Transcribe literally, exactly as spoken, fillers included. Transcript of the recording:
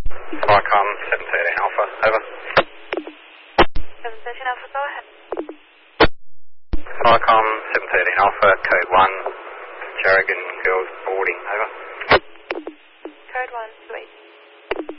Viacom seven thirteen Alpha, over. seven thirteen Alpha, go ahead. Viacom seven thirteen Alpha, code one, Jarragon girls boarding, over. Code one, two eight.